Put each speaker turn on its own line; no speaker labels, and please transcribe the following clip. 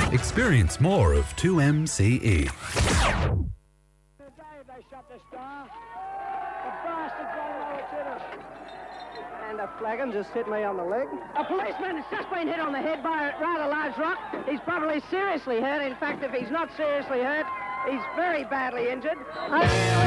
Experience more of 2MCE.
They shut this door. The bastards don't know what's in it. And a flagon just hit me on the leg. A policeman has just been hit on the head by a rather large rock. He's probably seriously hurt. In fact, if he's not seriously hurt, he's very badly injured.